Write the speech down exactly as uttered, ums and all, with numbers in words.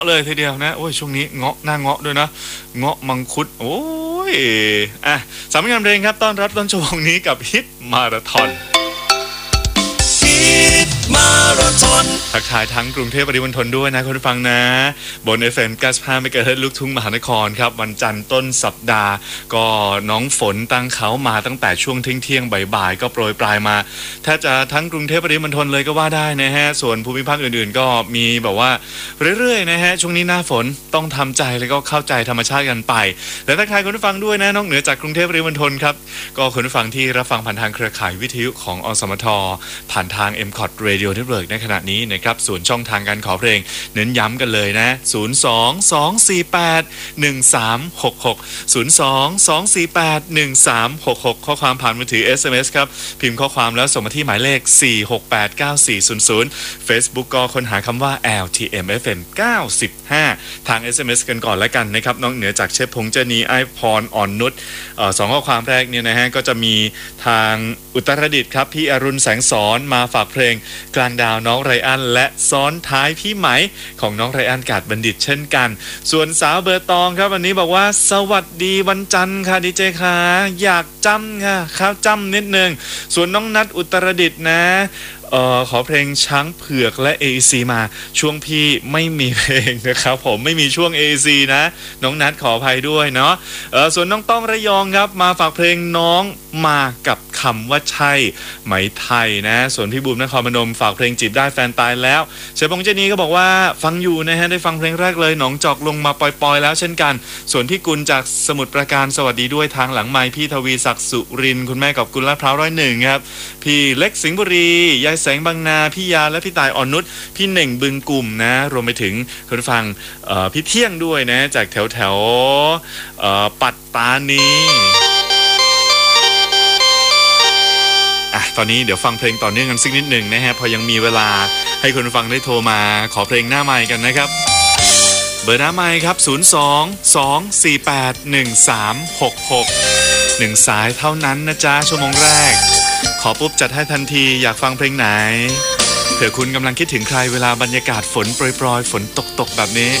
เลยทีเดียวนะโอ้ยช่วงนี้เงาะหน้าเงาะด้วยนะเงาะมังคุดโอ้ยอ่ะสามงานเพลงครับต้อนรับต้นชั่วโมงนี้กับฮิตมาราธอนฮิตมาราธอนทักทายทั้งกรุงเทพปริมณฑลด้วยนะคุณผู้ฟังนะบน เอฟ เอ็ม เก้าสิบห้า เมกะเฮิรตซ์ลูกทุ่งมหานครครับวันจันทร์ต้นสัปดาห์ก็น้องฝนตั้งเขามาตั้งแต่ช่วงเที่ยงๆบ่ายๆก็โปรยปลายมาถ้าจะทั้งกรุงเทพปริมณฑลเลยก็ว่าได้นะฮะส่วนภูมิภาคอื่นๆก็มีแบบว่าเรื่อยๆนะฮะช่วงนี้หน้าฝนต้องทำใจแล้วก็เข้าใจธรรมชาติกันไปและทักทายคุณผู้ฟังด้วยนะนอกเหนือจากกรุงเทพปริมณฑลครับก็คุณผู้ฟังที่รับฟังผ่านทางเครือข่ายวิทยุของอสมทผ่านทาง เอ็ม คอท Radio Network ในขณะนี้นะครับส่วนช่องทางการขอเพลงเน้นย้ำกันเลยนะศูนย์ สอง สอง สี่ แปด หนึ่ง สาม หก หก ศูนย์ สอง สอง สี่ แปด หนึ่ง สาม หก หกข้อความผ่านมือถือ เอส เอ็ม เอส ครับพิมพ์ข้อความแล้วส่งมาที่หมายเลขสี่ หก แปด เก้า สี่ ศูนย์ ศูนย์ Facebook ก็ค้นหาคำว่า แอล ที เอ็ม เอฟ เอ็ม เก้าสิบห้าทาง เอส เอ็ม เอส กันก่อนแล้วกันนะครับนอกเหนือจากเชฟพงษ์เจนีไอพรอ่อนนุชเอ่อสองข้อความแรกเนี่ยนะฮะก็จะมีทางอุตรดิตถ์ครับพี่อรุณแสงสอนมาฝากเพลงกลางดาวน้องไรอันและซ้อนท้ายพี่ไหมของน้องไรอันกาดบัณฑิตเช่นกันส่วนสาวเบอร์ตองครับวันนี้บอกว่าสวัสดีวันจันทร์ค่ะดีเจค่ะอยากจำค่ะครับจำนิดนึงส่วนน้องนัทอุตรดิตถ์นะเอ่อขอเพลงช้างเผือกและ เอ อี ซี มาช่วงพี่ไม่มีเพลงนะครับผมไม่มีช่วง เอ อี ซี นะน้องนัทขออภัยด้วยเนาะเอ่อส่วนน้องต้องระยองครับมาฝากเพลงน้องมากับคำว่าใช่ไหมไทยนะส่วนพี่บุ๋มนครพนมฝากเพลงจีบได้แฟนตายแล้วเชฟบงเจนีก็บอกว่าฟังอยู่นะฮะได้ฟังเพลงแรกเลยหนองจอกลงมาปล่อยๆแล้วเช่นกันส่วนพี่กุลจากสมุทรปราการสวัสดีด้วยทางหลังไมค์พี่ทวีศักดิ์สุรินทร์คุณแม่กับกุลลาดพร้าวร้อยหนึ่งครับพี่เล็กสิงห์บุรียายแสงบางนาพี่ยาและพี่ตายอ่อนนุชพี่เหน่งบึงกลุ่มนะรวมไปถึงคุณฟังพี่เที่ยงด้วยนะจากแถวแถวปัตตานีอ่ะตอนนี้เดี๋ยวฟังเพลงต่อเนื่องกันสักนิดหนึ่งนะฮะพอยังมีเวลาให้คุณฟังได้โทรมาขอเพลงหน้าไมค์กันนะครับเบอร์หน้าไมค์ครับศูนย์ สอง สอง สี่ แปด หนึ่ง สาม หก หกหนึ่งสายเท่านั้นนะจ๊ะชั่วโมงแรกขอปุ๊บจัดให้ทันทีอยากฟังเพลงไหนเผื่อคุณกำลังคิดถึงใครเวลาบรรยากาศฝนโปรยๆฝนตกๆแบบนี้